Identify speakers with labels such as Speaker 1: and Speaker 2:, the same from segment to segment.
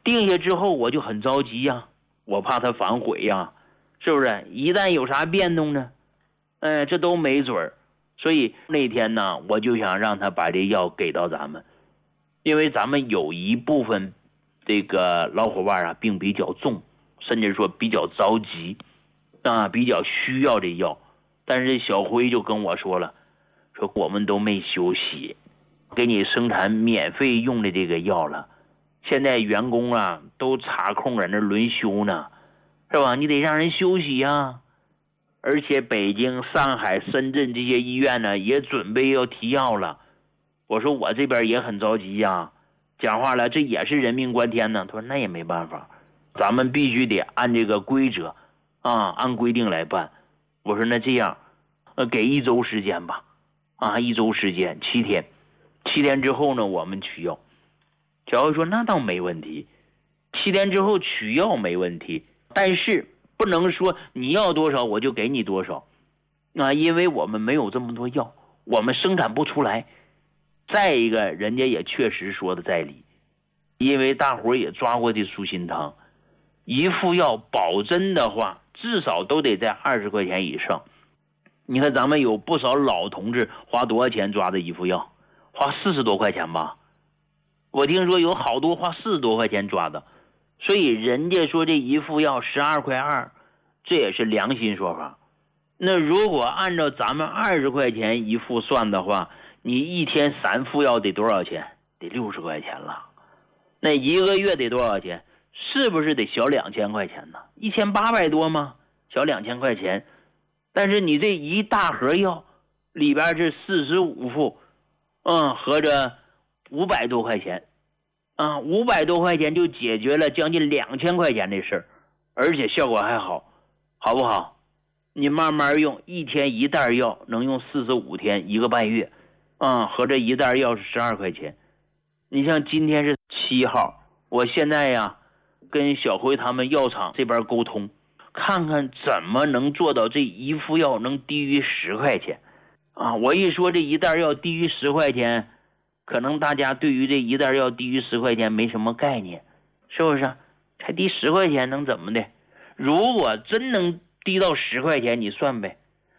Speaker 1: 定下之后我就很着急呀，我怕他反悔呀，是不是？一旦有啥变动呢，这都没准儿。所以那天呢，我就想让他把这药给到咱们，因为咱们有一部分这个老伙伴啊病比较重，甚至说比较着急啊，比较需要这药。但是小辉就跟我说了，说我们都没休息，给你生产免费用的这个药了，现在员工啊都插空在那轮休呢，是吧？你得让人休息呀。而且北京、上海、深圳这些医院呢也准备要提药了。我说我这边也很着急呀，讲话了，这也是人命关天呢。他说那也没办法，咱们必须得按这个规则啊，按规定来办。我说那这样，给1周时间吧，啊，1周时间，7天，7天之后呢，我们取药。小辉说那倒没问题，7天之后取药没问题，但是不能说你要多少我就给你多少，啊，因为我们没有这么多药，我们生产不出来。再一个，人家也确实说的在理，因为大伙也抓过这舒心汤，一副药保真的话，至少都得在20块钱以上。你看咱们有不少老同志花多少钱抓的一副药？花40多块钱吧。我听说有好多花40多块钱抓的。所以人家说这一副药12.2块，这也是良心说法。那如果按照咱们20块钱一副算的话，你一天3副药得多少钱？得60块钱了。那一个月得多少钱？是不是得小2000块钱呢？1800多吗？小2000块钱。但是你这一大盒药里边是45副，合着500多块钱。500多块钱就解决了将近2000块钱的事儿，而且效果还好，好不好？你慢慢用，一天一袋药能用45天，1个半月，合着一袋药是12块钱。你像今天是7号，我现在呀跟小辉他们药厂这边沟通，看看怎么能做到这一副药能低于10块钱啊！我一说这一袋药低于10块钱。可能大家对于这一袋药低于10块钱没什么概念，是不是？才低10块钱能怎么的？如果真能低到10块钱，你算呗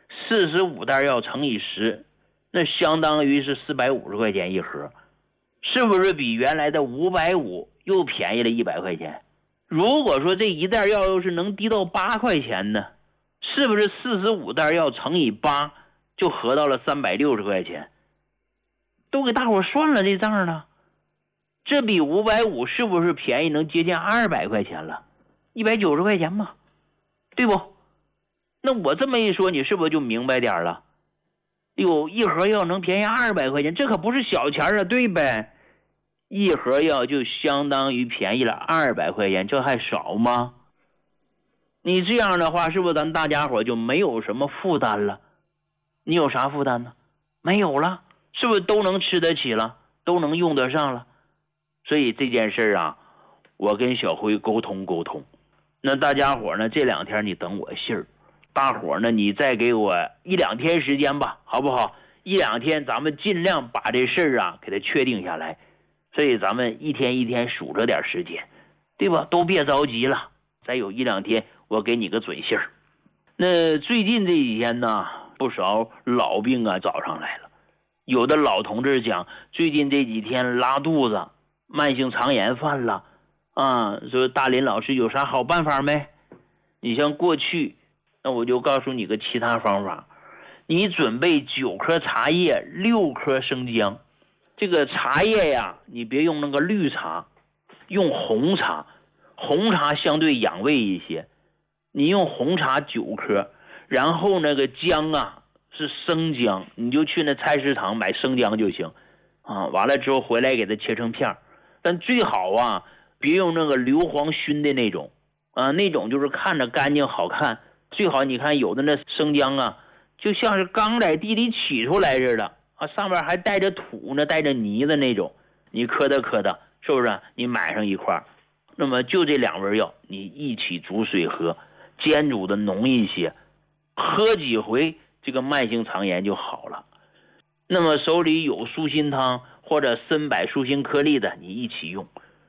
Speaker 1: ，45袋药乘以10，那相当于是450块钱一盒，是不是比原来的550又便宜了100块钱？如果说这一袋药要是能低到8块钱呢，是不是45袋药乘以8就合到了360块钱？都给大伙算了这账了，这比550是不是便宜能接近200块钱了？190块钱嘛，对不？那我这么一说，你是不是就明白点了？哟，一盒药能便宜200块钱，这可不是小钱啊，对呗？一盒药就相当于便宜了200块钱，这还少吗？你这样的话，是不是咱大家伙就没有什么负担了？你有啥负担呢？没有了。是不是都能吃得起了，都能用得上了？所以这件事啊，我跟小辉沟通。那大家伙呢，这2天你等我信儿，大伙呢你再给我1-2天时间吧，好不好？1-2天咱们尽量把这事儿啊给它确定下来。所以咱们一天一天数着点时间，对吧？都别着急了，再有1-2天我给你个准信儿。那最近这几天呢，不少老病啊找上来了。有的老同志讲，最近这几天拉肚子，慢性肠炎犯了啊，说大林老师有啥好办法没？你像过去，那我就告诉你个其他方法，你准备9颗茶叶，6颗生姜。这个茶叶呀，你别用那个绿茶，用红茶，红茶相对养胃一些。你用红茶9颗，然后那个姜啊是生姜，你就去那菜市场买生姜就行啊。完了之后回来给它切成片，但最好啊别用那个硫磺熏的那种啊，那种就是看着干净好看。最好你看有的那生姜啊，就像是刚在地里取出来似的啊，上面还带着土呢，带着泥的那种。你磕哒，是不是？你买上一块，那么就这2味药，你一起煮水喝，煎煮的浓一些，喝几回。这个慢性肠炎就好了。那么手里有舒心汤或者参柏舒心颗粒的，你一起用。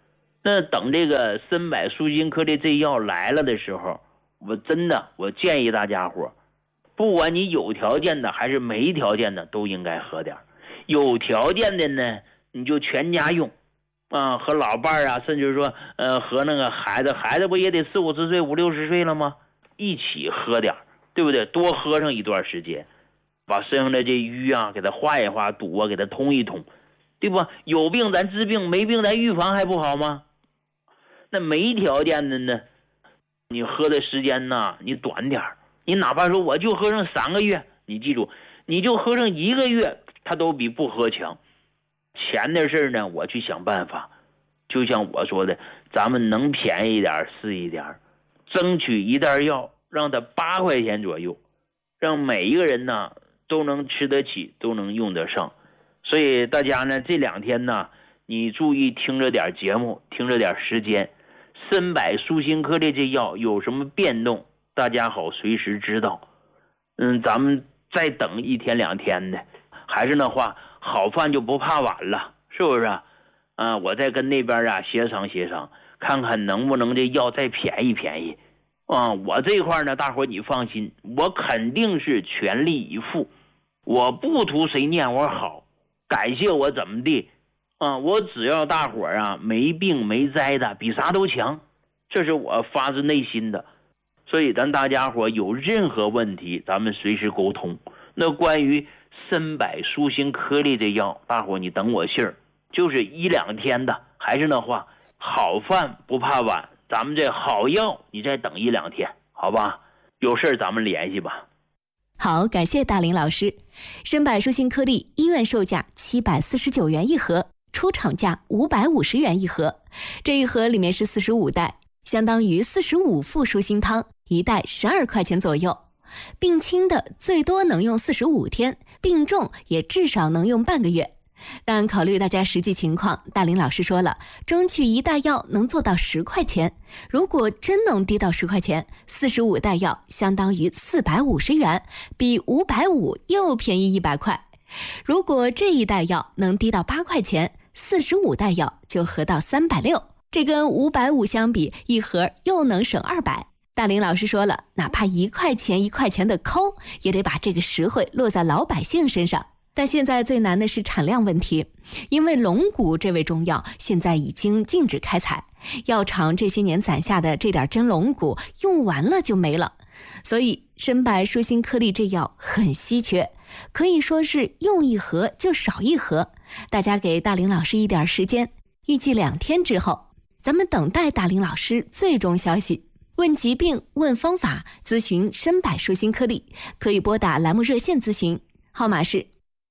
Speaker 1: 那等这个参柏舒心颗粒这药来了的时候，我建议大家伙，不管你有条件的还是没条件的，都应该喝点。有条件的呢，你就全家用啊，和老伴儿啊，甚至说和那个孩子不也得40、50岁、50、60岁了吗？一起喝点，对不对？多喝上一段时间，把身上的这瘀啊给它化一化，堵啊给它通一通，对吧？有病咱治病，没病咱预防，还不好吗？那没条件的呢，你喝的时间呢你短点，你哪怕说我就喝上3个月，你记住，你就喝上1个月，它都比不喝强。钱的事呢，我去想办法。就像我说的，咱们能便宜点是一点，争取一袋药让它8块钱左右，让每一个人呢都能吃得起，都能用得上。所以大家呢这2天呢，你注意听着点节目，听着点时间。参柏舒心颗粒这药有什么变动，大家好随时知道。咱们再等1天2天的，还是那话，好饭就不怕晚了，是不是啊？我再跟那边啊协商协商，看看能不能这药再便宜便宜啊。我这块呢，大伙你放心，我肯定是全力以赴，我不图谁念我好，感谢我怎么地啊，我只要大伙啊没病没灾的，比啥都强，这是我发自内心的。所以咱大家伙有任何问题，咱们随时沟通。那关于参柏舒心颗粒这药，大伙你等我信儿，就是1、2天的。还是那话，好饭不怕晚，咱们这好药你再等1、2天，好吧？有事儿咱们联系吧。
Speaker 2: 好，感谢大林老师。参柏舒心颗粒医院售价749元一盒，出厂价550元一盒。这一盒里面是45袋，相当于45副舒心汤，一袋12块钱左右。病轻的最多能用45天，病重也至少能用半个月。但考虑大家实际情况，大林老师说了，争取一袋药能做到10块钱。如果真能低到10块钱，45袋药相当于450元，比550又便宜100块。如果这一袋药能低到8块钱，45袋药就合到360，这跟550相比，一盒又能省200。大林老师说了，哪怕1块钱1块钱的抠，也得把这个实惠落在老百姓身上。但现在最难的是产量问题，因为龙骨这味中药现在已经禁止开采，药厂这些年攒下的这点真龙骨用完了就没了，所以参柏舒心颗粒这药很稀缺，可以说是用一盒就少一盒。大家给大林老师一点时间，预计2天之后，咱们等待大林老师最终消息。问疾病问方法，咨询参柏舒心颗粒，可以拨打栏目热线咨询，号码是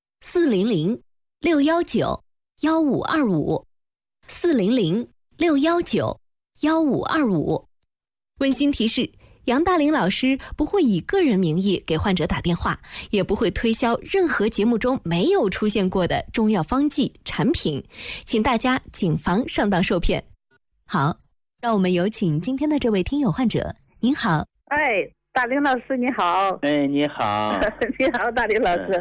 Speaker 2: 400-619-1525 400-619-1525。温馨提示，杨大林老师不会以个人名义给患者打电话，也不会推销任何节目中没有出现过的中药方剂产品，请大家谨防上当受骗。好，让我们有请今天的这位听友患者。您好。
Speaker 3: 哎，大林老师你好。
Speaker 1: 哎，你好。
Speaker 3: 你好，大林老师。